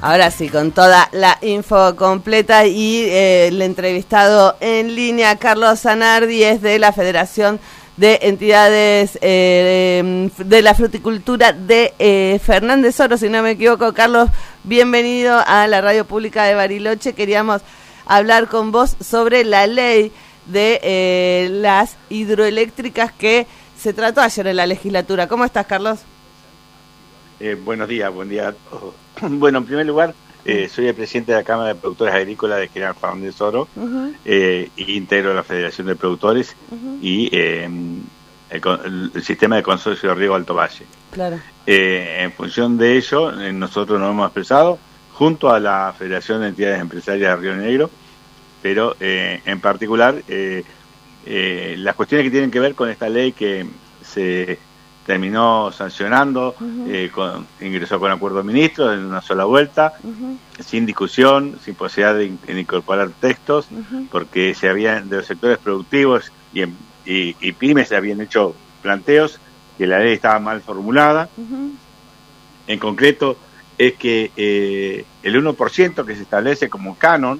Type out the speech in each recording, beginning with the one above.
Ahora sí, con toda la info completa y el entrevistado en línea, Carlos Zanardi, es de la Federación de Entidades de la Fruticultura de Fernández Oro, si no me equivoco. Carlos, bienvenido a la Radio Pública de Bariloche. Queríamos hablar con vos sobre la ley de las hidroeléctricas que se trató ayer en la legislatura. ¿Cómo estás, Carlos? Buenos días, buen día a todos. Bueno, en primer lugar, soy el presidente de la Cámara de Productores Agrícolas de General Fernández Oro, y integro la Federación de Productores y el sistema de consorcio de riego Alto Valle. Claro. En función de ello, nosotros nos hemos expresado junto a la Federación de Entidades Empresarias de Río Negro, pero en particular las cuestiones que tienen que ver con esta ley que se terminó sancionando, ingresó con acuerdo de ministros en una sola vuelta, sin discusión, sin posibilidad de incorporar textos, porque se habían, de los sectores productivos y pymes se habían hecho planteos que la ley estaba mal formulada. En concreto, es que el 1% que se establece como canon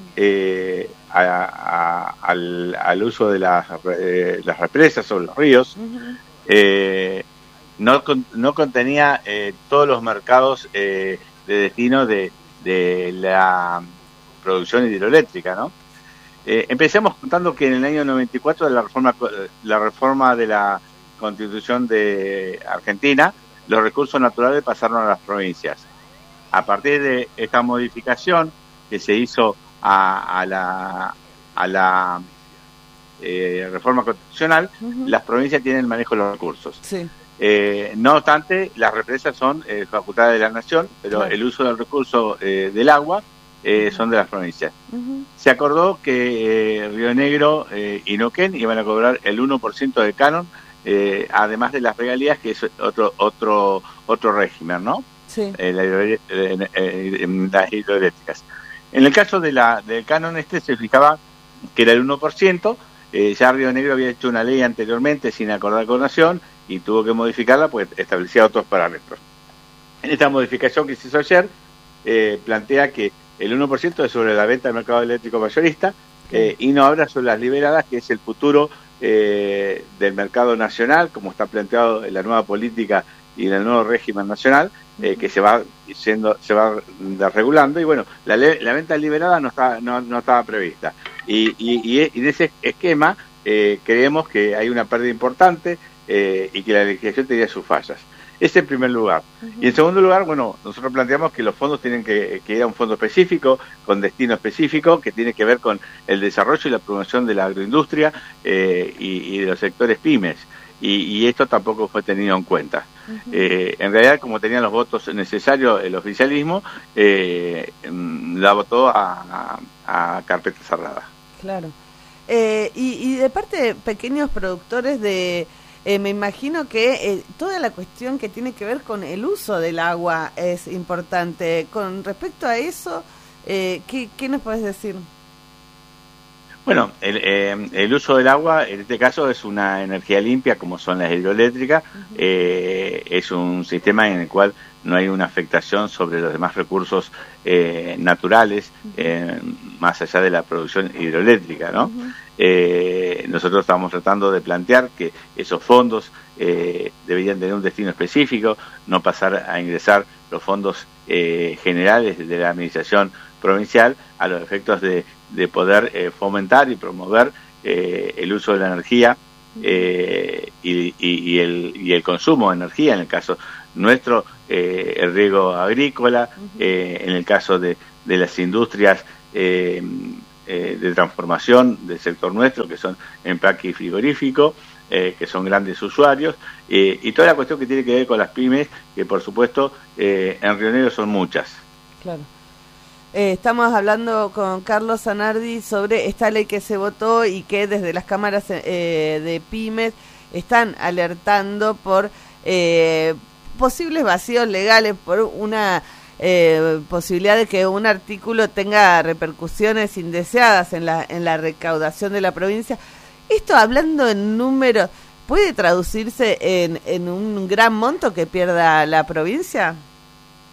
al uso de las represas o los ríos, no contenía todos los mercados de destino de la producción hidroeléctrica, ¿no? Empecemos contando que en el año 94 de la reforma de la Constitución de Argentina, los recursos naturales pasaron a las provincias. A partir de esta modificación que se hizo a la reforma constitucional, las provincias tienen el manejo de los recursos. Sí. No obstante, las represas son facultades de la nación, pero el uso del recurso del agua son de las provincias. Se acordó que Río Negro y Neuquén iban a cobrar el 1% de canon, además de las regalías, que es otro régimen, ¿no? Sí. Las hidroeléctricas. En el caso del canon se fijaba que era el 1%. Ya Río Negro había hecho una ley anteriormente sin acordar con Nación y tuvo que modificarla porque establecía otros parámetros. En esta modificación que se hizo ayer, plantea que el 1% es sobre la venta del mercado eléctrico mayorista, y no habla sobre las liberadas, que es el futuro del mercado nacional, como está planteado en la nueva política y en el nuevo régimen nacional, que se va regulando. Y bueno, la venta liberada no estaba prevista. Y en ese esquema creemos que hay una pérdida importante y que la legislación tenía sus fallas. Ese en primer lugar. Y en segundo lugar, bueno, nosotros planteamos que los fondos tienen que ir a un fondo específico, con destino específico, que tiene que ver con el desarrollo y la promoción de la agroindustria y de los sectores pymes. Y esto tampoco fue tenido en cuenta. En realidad, como tenían los votos necesarios el oficialismo, la votó a carpeta cerrada. Claro. Y de parte de pequeños productores me imagino que toda la cuestión que tiene que ver con el uso del agua es importante. Con respecto a eso, ¿qué nos podés decir? Bueno, el uso del agua, en este caso, es una energía limpia, como son las hidroeléctricas. Es un sistema en el cual no hay una afectación sobre los demás recursos naturales, más allá de la producción hidroeléctrica, ¿no? Nosotros estamos tratando de plantear que esos fondos deberían tener un destino específico, no pasar a ingresar los fondos generales de la administración provincial a los efectos de poder fomentar y promover el uso de la energía y el consumo de energía, en el caso nuestro, el riego agrícola, en el caso de las industrias de transformación del sector nuestro, que son empaque y frigorífico, que son grandes usuarios, y toda la cuestión que tiene que ver con las pymes, que por supuesto en Río Negro son muchas. Claro. Estamos hablando con Carlos Zanardi sobre esta ley que se votó y que desde las cámaras de pymes están alertando por posibles vacíos legales, por una posibilidad de que un artículo tenga repercusiones indeseadas en la recaudación de la provincia. Esto, hablando en números, ¿puede traducirse en un gran monto que pierda la provincia?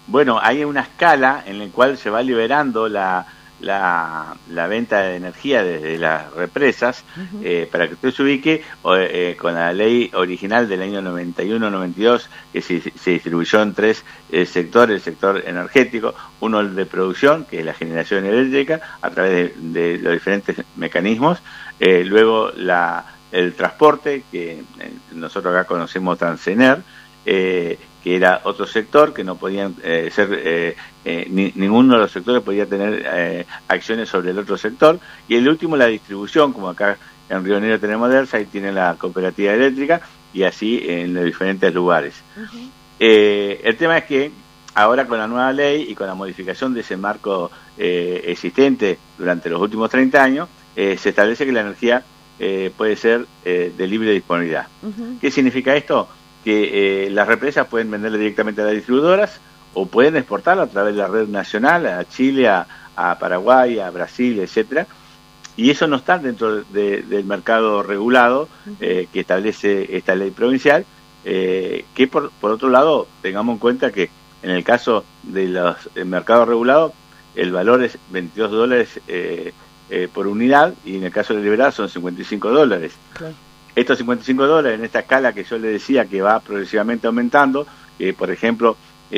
Bueno, hay una escala en la cual se va liberando la venta de energía desde las represas. Para que usted se ubique, con la ley original del año 91-92, que se distribuyó en tres sectores: el sector energético, uno el de producción, que es la generación eléctrica, a través de los diferentes mecanismos, luego el transporte, que nosotros acá conocemos Transener, que era otro sector que no podían ser, ninguno de los sectores podía tener acciones sobre el otro sector, y el último la distribución, como acá en Río Negro tenemos DERSA y tiene la cooperativa eléctrica, y así en los diferentes lugares. El tema es que ahora, con la nueva ley y con la modificación de ese marco existente durante los últimos 30 años, se establece que la energía puede ser de libre disponibilidad. ¿Qué significa esto? Que las represas pueden venderle directamente a las distribuidoras o pueden exportarlo a través de la red nacional a Chile, a Paraguay, a Brasil, etcétera. Y eso no está dentro del mercado regulado que establece esta ley provincial, que por otro lado tengamos en cuenta que en el caso de los mercados regulados el valor es $22 por unidad, y en el caso de liberado son $55. Claro. Estos $55 en esta escala que yo le decía que va progresivamente aumentando, por ejemplo,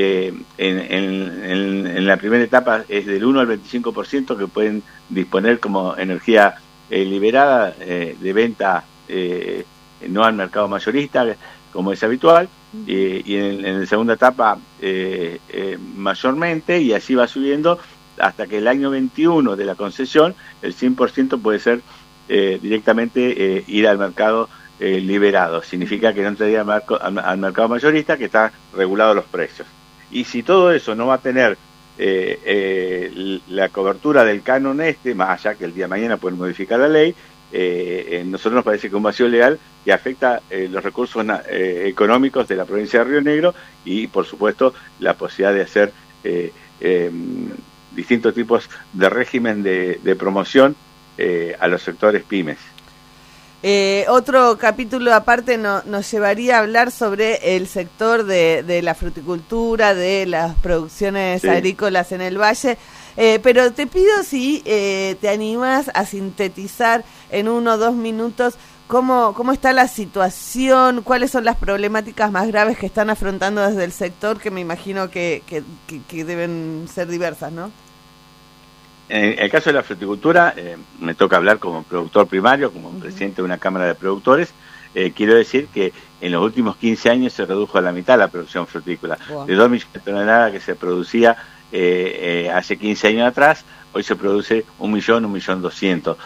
en la primera etapa es del 1 al 25% que pueden disponer como energía liberada de venta, no al mercado mayorista, como es habitual, y en la segunda etapa mayormente, y así va subiendo hasta que el año 21 de la concesión el 100% puede ser directamente ir al mercado liberado. Significa que no entraría al mercado mayorista, que está regulado los precios. Y si todo eso no va a tener la cobertura del canon más allá que el día de mañana pueden modificar la ley, nosotros nos parece que es un vacío legal que afecta los recursos económicos de la provincia de Río Negro, y por supuesto la posibilidad de hacer distintos tipos de régimen de promoción a los sectores pymes. Otro capítulo aparte nos llevaría a hablar sobre el sector de la fruticultura, de las producciones agrícolas en el valle, pero te pido si te animas a sintetizar en 1 o 2 minutos cómo está la situación, cuáles son las problemáticas más graves que están afrontando desde el sector, que me imagino que deben ser diversas, ¿no? En el caso de la fruticultura, me toca hablar como productor primario, como presidente de una cámara de productores. Quiero decir que en los últimos 15 años se redujo a la mitad la producción frutícola. Wow. De 2 millones de toneladas que se producía hace 15 años atrás, hoy se produce 1.200.000.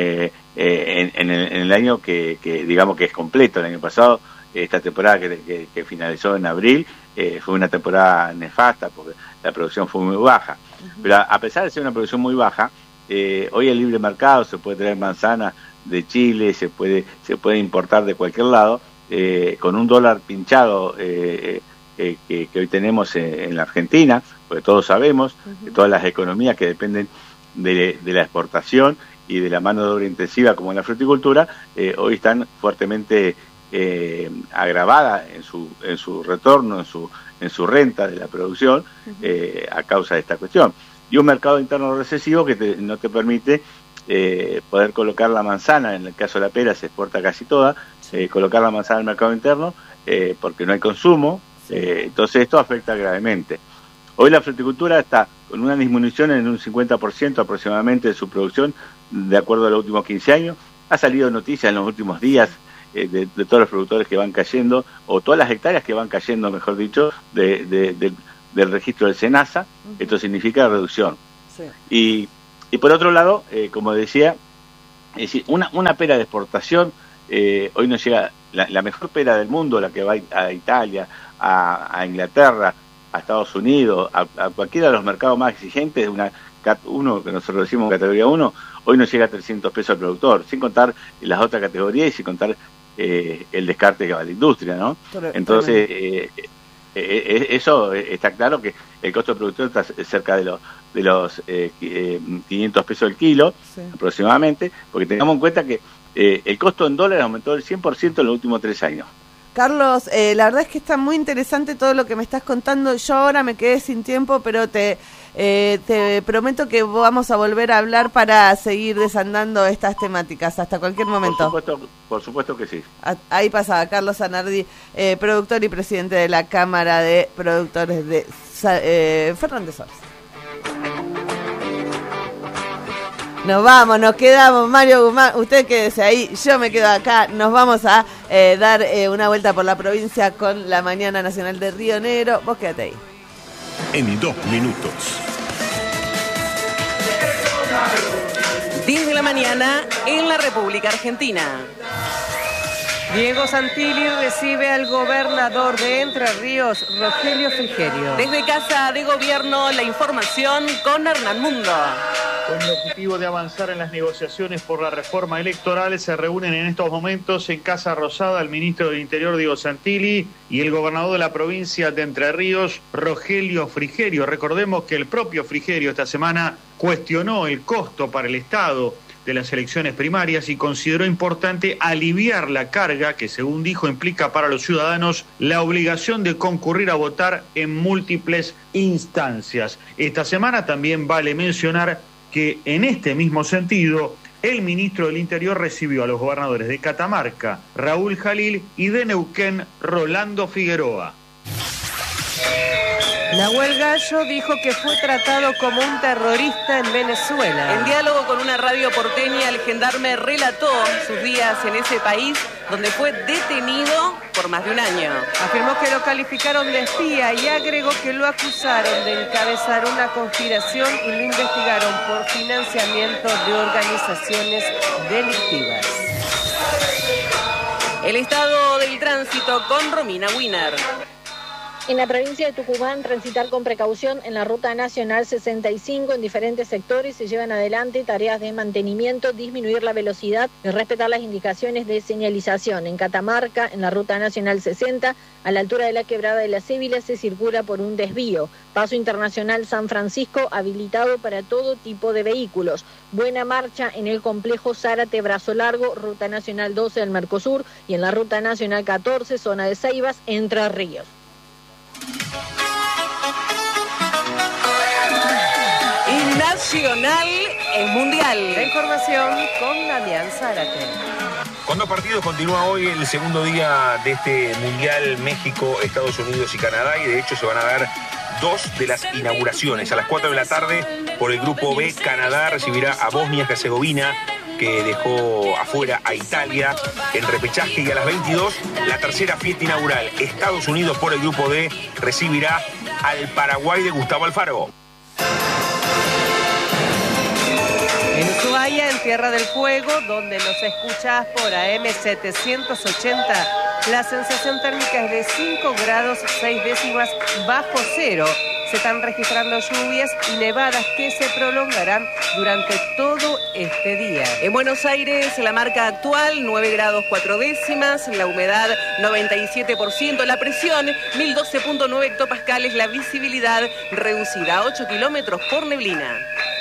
En el año que digamos que es completo. El año pasado, esta temporada que finalizó en abril, fue una temporada nefasta porque la producción fue muy baja. Pero a pesar de ser una producción muy baja, hoy el libre mercado, se puede traer manzana de Chile, se puede importar de cualquier lado, con $1 pinchado que hoy tenemos en la Argentina, porque todos sabemos que todas las economías que dependen de la exportación y de la mano de obra intensiva como en la fruticultura, hoy están fuertemente agravadas en su retorno, en su renta de la producción, a causa de esta cuestión. Y un mercado interno recesivo que no te permite poder colocar la manzana. En el caso de la pera se exporta casi toda, colocar la manzana al mercado interno porque no hay consumo, entonces esto afecta gravemente. Hoy la fruticultura está con una disminución en un 50% aproximadamente de su producción, de acuerdo a los últimos 15 años. Ha salido noticias en los últimos días de todos los productores que van cayendo, o todas las hectáreas que van cayendo, mejor dicho, del registro del SENASA. Esto significa reducción. Sí. Y por otro lado, como decía, es decir, una pera de exportación, hoy nos llega la mejor pera del mundo, la que va a Italia, a Inglaterra, a Estados Unidos, a cualquiera de los mercados más exigentes, una CAT 1, que nosotros decimos categoría 1, hoy nos llega a $300 al productor, sin contar las otras categorías y sin contar el descarte que va a la industria, ¿no? Entonces, eso está claro, que el costo del productor está cerca de los $500 el kilo, aproximadamente, porque tengamos en cuenta que el costo en dólares aumentó del 100% en los últimos 3 años. Carlos, la verdad es que está muy interesante todo lo que me estás contando. Yo ahora me quedé sin tiempo, pero te prometo que vamos a volver a hablar para seguir desandando estas temáticas hasta cualquier momento. Por supuesto que sí. Ahí pasaba Carlos Zanardi, productor y presidente de la Cámara de Productores de Fernández Soares. Nos vamos, nos quedamos, Mario Guzmán, usted quédese ahí, yo me quedo acá, nos vamos a dar una vuelta por la provincia con la Mañana Nacional de Río Negro, vos quédate ahí. En 2 minutos. 10 de la mañana en la República Argentina. Diego Santilli recibe al gobernador de Entre Ríos, Rogelio Frigerio. Desde Casa de Gobierno, la información con Hernán Mundo. Con el objetivo de avanzar en las negociaciones por la reforma electoral, se reúnen en estos momentos en Casa Rosada el ministro del Interior, Diego Santilli, y el gobernador de la provincia de Entre Ríos, Rogelio Frigerio. Recordemos que el propio Frigerio esta semana cuestionó el costo para el Estado de las elecciones primarias y consideró importante aliviar la carga que, según dijo, implica para los ciudadanos la obligación de concurrir a votar en múltiples instancias. Esta semana también vale mencionar que en este mismo sentido el ministro del Interior recibió a los gobernadores de Catamarca, Raúl Jalil, y de Neuquén, Rolando Figueroa. Nahuel Gallo dijo que fue tratado como un terrorista en Venezuela. En diálogo con una radio porteña, el gendarme relató sus días en ese país, donde fue detenido por más de un año. Afirmó que lo calificaron de espía y agregó que lo acusaron de encabezar una conspiración y lo investigaron por financiamiento de organizaciones delictivas. El estado del tránsito con Romina Wiener. En la provincia de Tucumán, transitar con precaución en la Ruta Nacional 65 en diferentes sectores. Se llevan adelante tareas de mantenimiento, disminuir la velocidad y respetar las indicaciones de señalización. En Catamarca, en la Ruta Nacional 60, a la altura de la Quebrada de la Cébila, se circula por un desvío. Paso Internacional San Francisco, habilitado para todo tipo de vehículos. Buena marcha en el complejo Zárate Brazo Largo, Ruta Nacional 12 del Mercosur, y en la Ruta Nacional 14, zona de Ceibas, Entre Ríos. Y nacional es mundial. La información con Damián Zárate. Con 2 partidos continúa hoy el segundo día de este Mundial, México, Estados Unidos y Canadá, y de hecho se van a dar 2 de las inauguraciones. A las 4 de la tarde, por el grupo B, Canadá recibirá a Bosnia-Herzegovina, que dejó afuera a Italia en repechaje, y a las 22 la tercera fiesta inaugural. Estados Unidos, por el grupo D, recibirá al Paraguay de Gustavo Alfaro. En Ushuaia, en Tierra del Fuego, donde nos escuchás por AM 780, la sensación térmica es de 5 grados 6 décimas bajo cero. Se están registrando lluvias y nevadas que se prolongarán durante todo este día. En Buenos Aires, la marca actual, 9 grados 4 décimas, la humedad 97%, la presión 1012.9 hectopascales, la visibilidad reducida a 8 kilómetros por neblina.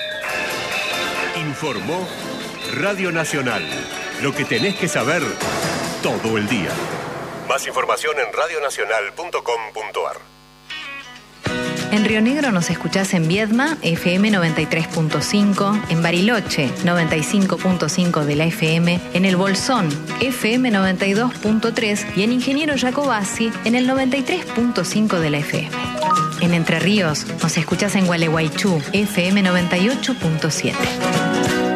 Informó Radio Nacional. Lo que tenés que saber todo el día. Más información en radionacional.com.ar. En Río Negro nos escuchás en Viedma, FM 93.5, en Bariloche, 95.5 de la FM, en El Bolsón, FM 92.3 y en Ingeniero Jacobasi, en el 93.5 de la FM. En Entre Ríos nos escuchás en Gualeguaychú, FM 98.7.